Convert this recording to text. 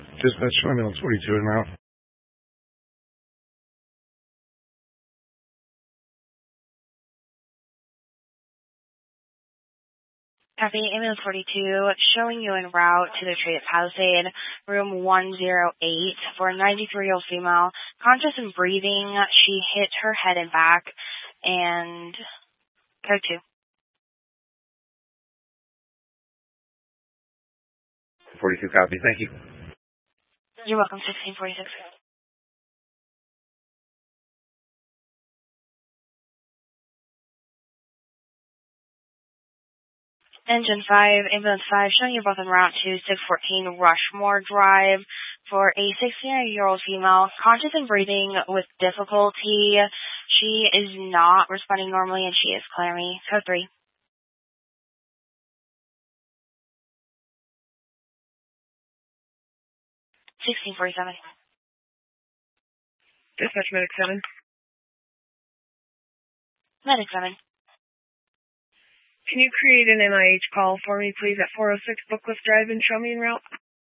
Dispatch ambulance 42 en route. Copy, ambulance 42, showing you en route to the Trade Palisade, room 108 for a 93-year-old female, conscious and breathing. She hit her head and back, and code 2. 42 copy, thank you. You're welcome, 1646. Engine 5, ambulance 5, showing you both en route to 614 Rushmore Drive for a 69-year-old female, conscious and breathing with difficulty. She is not responding normally, and she is clearing me. Code 3. 1647. Dispatch Medic 7. Medic 7. Can you create an NIH call for me, please, at 406 Bookless Drive in Show Me en route?